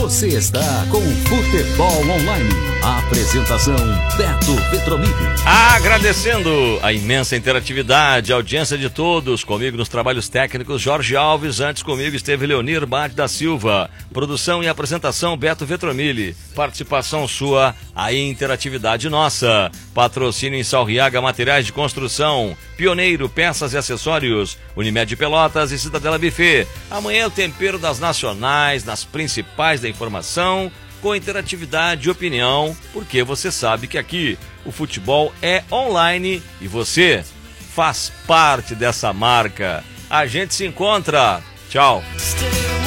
Você está com o Futebol Online. A apresentação Beto Vetromini. Agradecendo a imensa interatividade, a audiência de todos. Comigo nos trabalhos técnicos Jorge Alves. Antes comigo esteve Leonir Bade da Silva. Produção e apresentação Beto Vetromini. Participação sua, a interatividade nossa. Patrocínio em Salriaga Materiais de Construção. Pioneiro Peças e Acessórios. Unimed Pelotas e Cidadela Buffet. Amanhã o tempero das nacionais, nas principais da informação, com interatividade e opinião, porque você sabe que aqui o futebol é online e você faz parte dessa marca. A gente se encontra. Tchau.